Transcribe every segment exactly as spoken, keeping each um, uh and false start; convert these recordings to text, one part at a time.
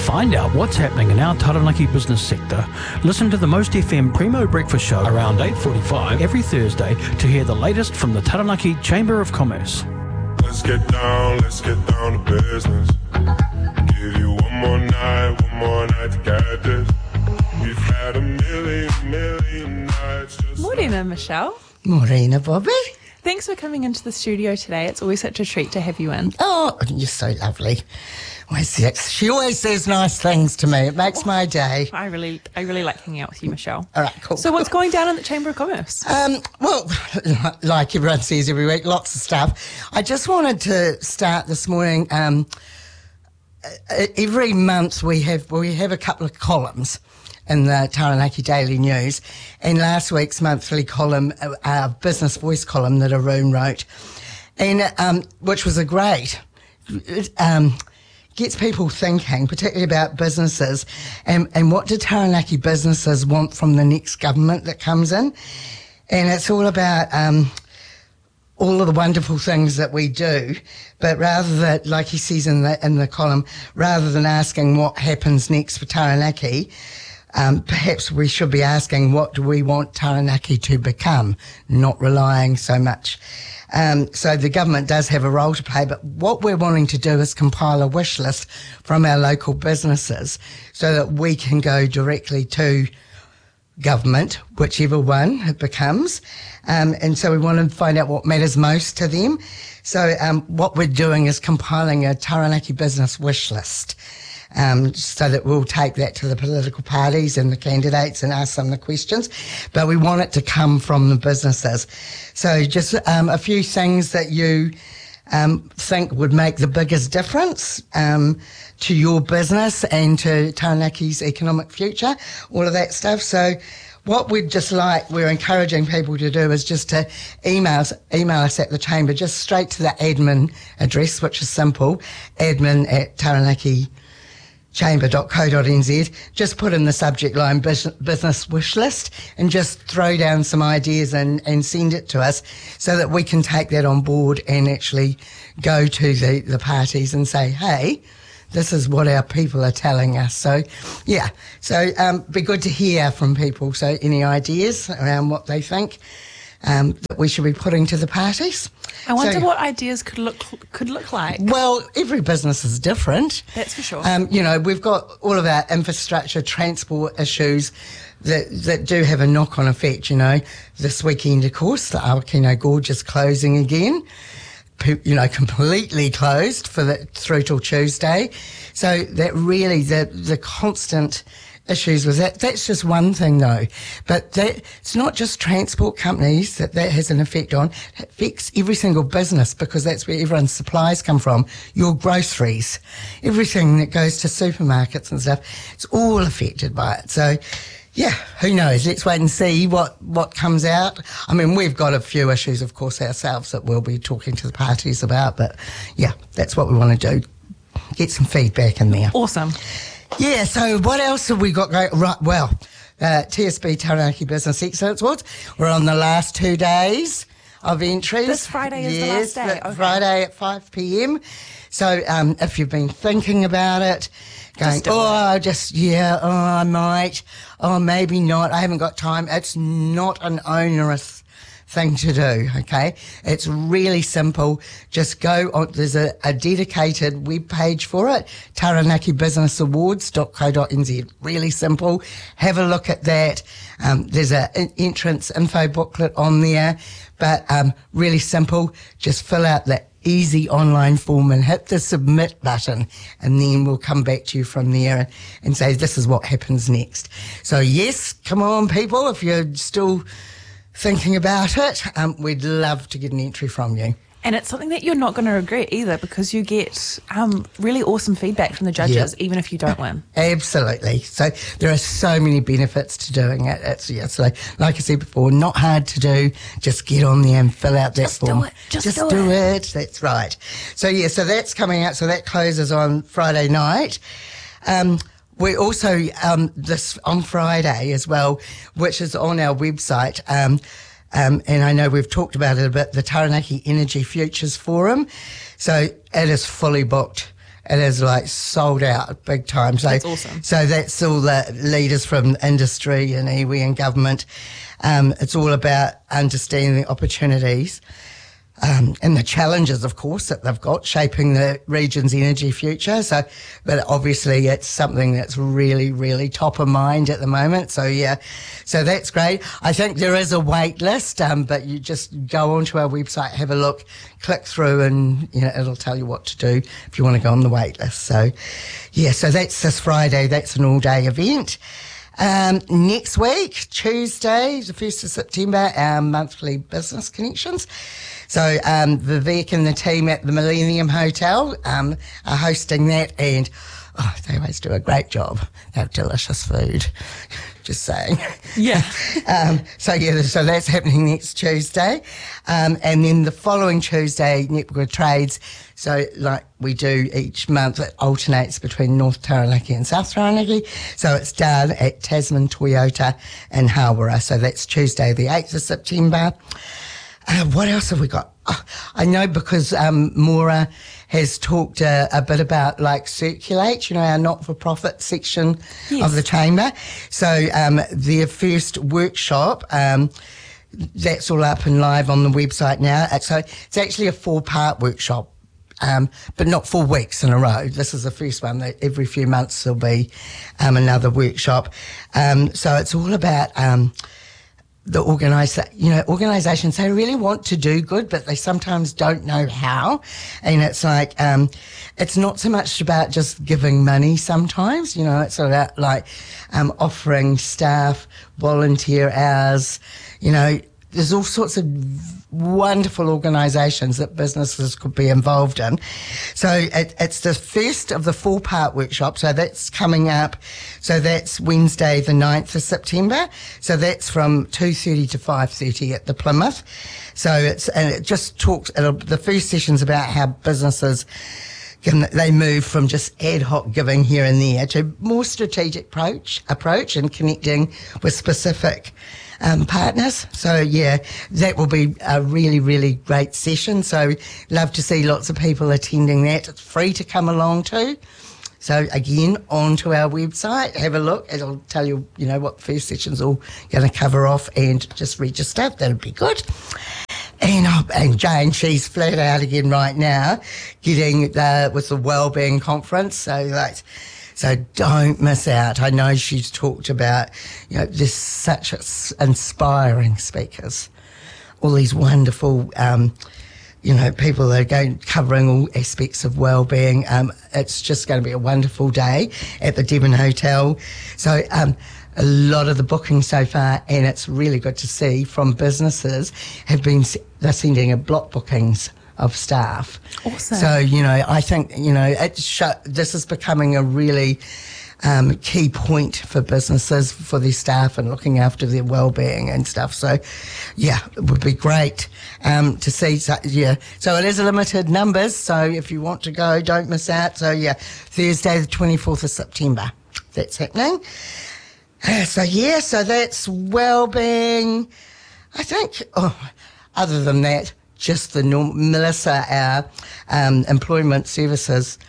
find out what's happening in our Taranaki business sector, listen to the Most F M Primo Breakfast Show around eight forty-five every Thursday to hear the latest from the Taranaki Chamber of Commerce. Let's get down, let's get down to business. Give you one more night, one more night to get this. We've had a million, million nights. Just Morena, Michelle. Morena, Bobby. Thanks for coming into the studio today. It's always such a treat to have you in. Oh, you're so lovely. Always, she always says nice things to me. It makes my day. I really, I really like hanging out with you, Michelle. All right, cool. So what's going down in the Chamber of Commerce? Um, well, like everyone says every week, lots of stuff. I just wanted to start this morning. Um, every month we have we have a couple of columns in the Taranaki Daily News, and last week's monthly column, our business voice column that Arun wrote, and um, which was a great. It, um, gets people thinking, particularly about businesses, and, and what do Taranaki businesses want from the next government that comes in. And it's all about um, all of the wonderful things that we do, but rather than, like he says in the, in the column, rather than asking what happens next for Taranaki, Um, perhaps we should be asking what do we want Taranaki to become, not relying so much. Um, so the government does have a role to play, but what we're wanting to do is compile a wish list from our local businesses so that we can go directly to government, whichever one it becomes. Um, and so we want to find out what matters most to them. So um, what we're doing is compiling a Taranaki business wish list. Um, so that we'll take that to the political parties and the candidates and ask them the questions. But we want it to come from the businesses. So just um, a few things that you um, think would make the biggest difference um, to your business and to Taranaki's economic future, all of that stuff. So what we'd just like, we're encouraging people to do is just to email us, email us at the Chamber, just straight to the admin address, which is simple, admin at Taranaki chamber dot co dot n z. Just put in the subject line business wish list and just throw down some ideas and, and send it to us so that we can take that on board and actually go to the, the parties and say, hey, this is what our people are telling us. So, yeah, so um, be good to hear from people. So any ideas around what they think um, that we should be putting to the parties? I wonder so, what ideas could look could look like. Well, every business is different. That's for sure. Um, you know, we've got all of our infrastructure, transport issues that that do have a knock-on effect, you know. This weekend, of course, the Awakino Gorge is closing again, you know, completely closed for the, through till Tuesday. So that really, the the constant issues with that. That's just one thing though. But that it's not just transport companies that that has an effect on. It affects every single business because that's where everyone's supplies come from. Your groceries, everything that goes to supermarkets and stuff, it's all affected by it. So yeah, who knows? Let's wait and see what, what comes out. I mean, we've got a few issues, of course, ourselves that we'll be talking to the parties about. But yeah, that's what we want to do. Get some feedback in there. Awesome. Yeah, so what else have we got going? Right, well, uh, T S B Taranaki Business Excellence Awards. We're on the last two days of entries. This Friday is yes, the last day. Okay. Friday at five p.m. So um, if you've been thinking about it, going, Just do oh, it. just, yeah, oh, I might, oh, maybe not, I haven't got time. It's not an onerous thing to do, okay? It's really simple. Just go on, there's a, a dedicated web page for it, taranaki business awards dot co dot n z. Really simple. Have a look at that. Um, there's an entrance info booklet on there, but um, really simple. Just fill out that easy online form and hit the submit button, and then we'll come back to you from there and, and say this is what happens next. So yes, come on people, if you're still thinking about it, um, we'd love to get an entry from you. And it's something that you're not going to regret either because you get um, really awesome feedback from the judges, Yep. even if you don't win. Absolutely. So there are so many benefits to doing it. It's, yeah, so like I said before, not hard to do. Just get on there and fill out that Just form. do it. Just, Just do, do it. it. That's right. So yeah, so that's coming out. So that closes on Friday night. Um, We also, um, this on Friday as well, which is on our website, um, um, and I know we've talked about it a bit, the Taranaki Energy Futures Forum. So it is fully booked. it is like sold out big time. So That's awesome. So that's all the leaders from industry and iwi and government. Um, it's all about understanding the opportunities um, and the challenges, of course, that they've got shaping the region's energy future. So, but obviously it's something that's really, really top of mind at the moment. So yeah, so that's great. I think there is a wait list, um, but you just go onto our website, have a look, click through, and you know it'll tell you what to do if you want to go on the wait list. So yeah, so that's this Friday. That's an all-day event. Um, next week, Tuesday, the first of September, our monthly business connections. So um, Vivek and the team at the Millennium Hotel um, are hosting that, and oh, they always do a great job. They have delicious food, just saying. Yeah. um, so yeah, so that's happening next Tuesday. Um, and then the following Tuesday, Network of Trades. So like we do each month, it alternates between North Taranaki and South Taranaki. So it's done at Tasman Toyota in Hawera. So that's Tuesday the eighth of September. Uh, what else have we got? Oh, I know because um, Maura has talked uh, a bit about like Circulate, you know, our not-for-profit section yes. of the chamber. So um, their first workshop, um, that's all up and live on the website now. So it's actually a four-part workshop, um, but not four weeks in a row. This is the first one. That every few months there'll be um, another workshop. Um, so it's all about... Um, the organise, you know, organisations, they really want to do good, but they sometimes don't know how. And it's like, um, it's not so much about just giving money sometimes, you know, it's about like, um, offering staff volunteer hours, you know, there's all sorts of wonderful organisations that businesses could be involved in. So it, it's the first of the four-part workshop. So that's coming up. So that's Wednesday, the ninth of September. So that's from two thirty to five thirty at the Plymouth. So it's and it just talks. It'll, the first session's about how businesses can they move from just ad hoc giving here and there to more strategic approach approach and connecting with specific Um, partners. So yeah, that will be a really, really great session. So love to see lots of people attending that. It's free to come along to. So again, onto our website, have a look. It'll tell you, you know, what the first session's all going to cover off, and just register. That'll be good. And, oh, and Jane, she's flat out again right now, getting the, with the Wellbeing Conference. So like, So don't miss out. I know she's talked about, you know, there's such inspiring speakers, all these wonderful, um, you know, people that are going, covering all aspects of wellbeing. Um, it's just going to be a wonderful day at the Devon Hotel. So um, a lot of the bookings so far, and it's really good to see from businesses, have been, they're sending a block bookings of staff. Awesome. So, you know, I think, you know, it sh- this is becoming a really um, key point for businesses, for their staff, and looking after their well-being and stuff. So, yeah, it would be great um, to see. So, yeah, so it is a limited numbers. So if you want to go, don't miss out. So, yeah, Thursday the twenty-fourth of September, that's happening. Uh, so, yeah, so that's well-being. I think, oh, other than that, just the norm- Melissa, our um, employment services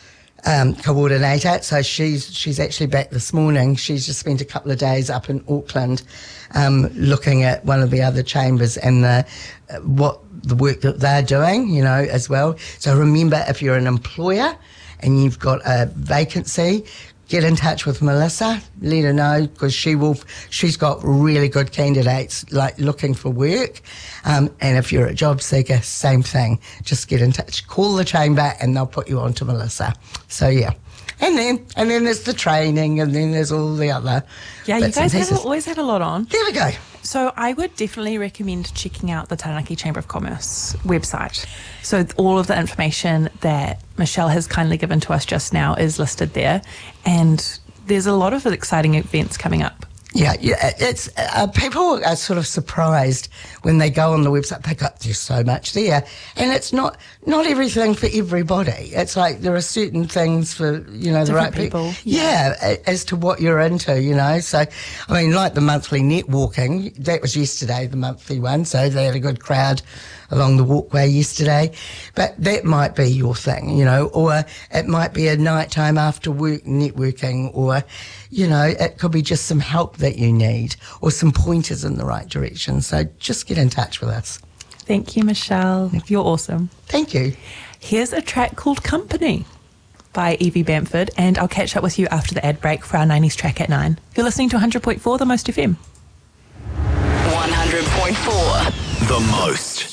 um, coordinator. So she's she's actually back this morning. She's just spent a couple of days up in Auckland, um, looking at one of the other chambers and the uh, what the work that they're doing, you know, as well. So remember, if you're an employer and you've got a vacancy, get in touch with Melissa, let her know, because she will, she's got really good candidates like looking for work. Um, and if you're a job seeker, same thing. Just get in touch, call the chamber, and they'll put you on to Melissa. So yeah. And then, and then there's the training, and then there's all the other Yeah, you bits and guys have pieces. always had a lot on. There we go. So I would definitely recommend checking out the Taranaki Chamber of Commerce website. So all of the information that Michelle has kindly given to us just now is listed there, and there's a lot of exciting events coming up. Yeah, yeah. It's uh, people are sort of surprised when they go on the website. They go, there's so much there, and it's not not everything for everybody. It's like there are certain things for you know the right Different people. people. Yeah. yeah, as to what you're into, you know. So, I mean, like the monthly networking, that was yesterday, the monthly one. So they had a good crowd along the walkway yesterday. But that might be your thing, you know, or it might be a nighttime after work networking, or, you know, it could be just some help that you need or some pointers in the right direction. So just get in touch with us. Thank you, Michelle. You're awesome. Thank you. Here's a track called Company by Evie Bamford, and I'll catch up with you after the ad break for our nineties track at nine. You're listening to one hundred point four The Most F M. one hundred point four The Most.